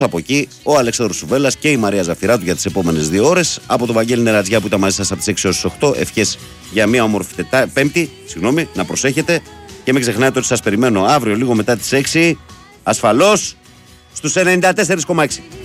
Από εκεί ο Αλέξανδρος Σουβέλλας και η Μαρία Ζαφυράτου για τις επόμενες 2 ώρες. Από τον Βαγγέλη Νερατζιά που ήταν μαζί σας από τις 6 έως τις 8. Ευχές για μια όμορφη Πέμπτη. Να προσέχετε. Και μην ξεχνάτε ότι σας περιμένω αύριο λίγο μετά τις 6. Ασφαλώς στους 94,6.